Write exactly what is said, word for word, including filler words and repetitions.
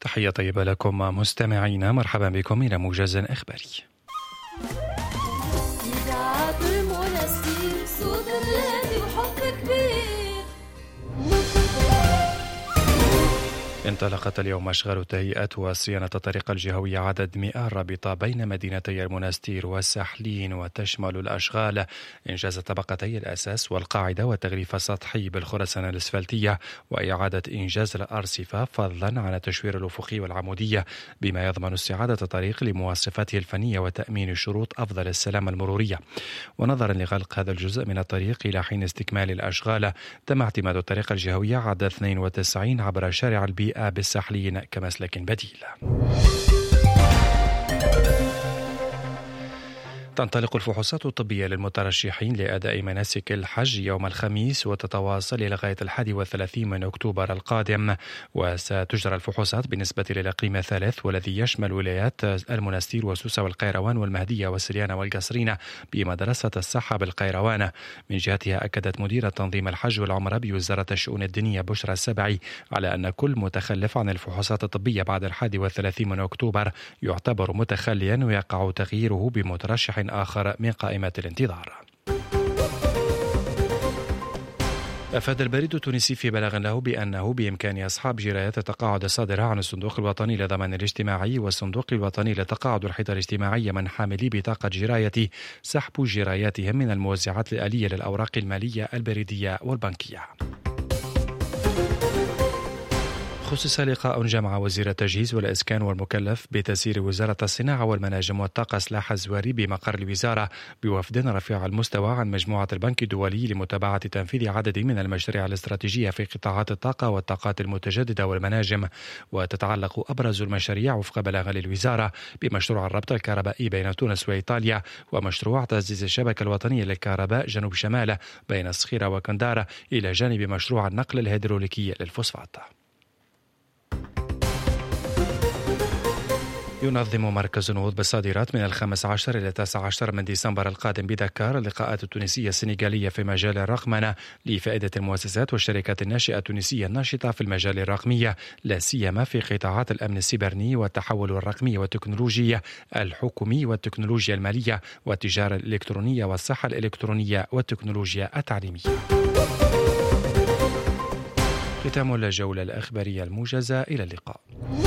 تحية طيبة لكم مستمعينا، مرحبا بكم إلى موجز إخباري. إذاعة المنستير صوت الراديو حب كبير. انطلقت اليوم أشغال تهيئة وصيانة الطريق الجهوي عدد مئة رابطة بين مدينتي المنستير والسحلين، وتشمل الأشغال إنجاز طبقتي الأساس والقاعدة والتغليف السطحي بالخرسانة الأسفلتية وإعادة إنجاز الأرصفة، فضلا عن التشوير الأفقي والعمودية، بما يضمن استعادة الطريق لمواصفاته الفنية وتأمين شروط أفضل السلامة المرورية. ونظرا لغلق هذا الجزء من الطريق إلى حين استكمال الأشغال، تم اعتماد الطريق الجهوي عدد اثنين وتسعين عبر شارع البيئة بالساحلين كمسلك بديل. تنطلق الفحوصات الطبية للمترشحين لأداء مناسك الحج يوم الخميس، وتتواصل لغاية الحادي والثلاثين من أكتوبر القادم. وستجرى الفحوصات بالنسبة للإقليم الثالث، والذي يشمل ولايات المنستير وسوسة والقيروان والمهدية والسريانة والقصرين بمدرسة الصحة بالقيروان. من جهتها أكدت مديرة تنظيم الحج والعمرة بوزارة الشؤون الدينية بشرى السبعي على أن كل متخلف عن الفحوصات الطبية بعد الحادي والثلاثين من أكتوبر يعتبر متخليا، ويقع تغييره بمترشح آخر من قائمة الانتظار. أفاد البريد التونسي في بلاغ له بأنه بإمكان أصحاب جرايات التقاعد الصادرة عن الصندوق الوطني للضمان الاجتماعي والصندوق الوطني لتقاعد الحيطة الاجتماعية من حاملي بطاقة جراية سحب جراياتهم من الموزعات الآلية للأوراق المالية البريدية والبنكية. خصص لقاء جمع وزير التجهيز والإسكان والمكلف بتسيير وزارة الصناعة والمناجم والطاقة سلاح الزواري بمقر الوزارة بوفد رفيع المستوى عن مجموعة البنك الدولي لمتابعة تنفيذ عدد من المشاريع الاستراتيجية في قطاعات الطاقة والطاقات المتجددة والمناجم. وتتعلق أبرز المشاريع وفق بلاغ للوزارة بمشروع الربط الكهربائي بين تونس وإيطاليا، ومشروع تعزيز الشبكة الوطنية للكهرباء جنوب شمال بين الصخيرة وكندارة، إلى جانب مشروع النقل الهيدروليكي للفوسفات. ينظم مركز نهوض بالصادرات من الخامس عشر إلى التاسع عشر من ديسمبر القادم بدكار اللقاءات التونسية السنغالية في مجال الرقمنة لفائدة المؤسسات والشركات الناشئة التونسية الناشطة في المجال الرقمي، لا سيما في قطاعات الأمن السيبراني والتحول الرقمي والتكنولوجيا الحكومي والتكنولوجيا المالية والتجارة الإلكترونية والصحة الإلكترونية والتكنولوجيا التعليمية. ختام الجولة الإخبارية الموجزة، إلى اللقاء.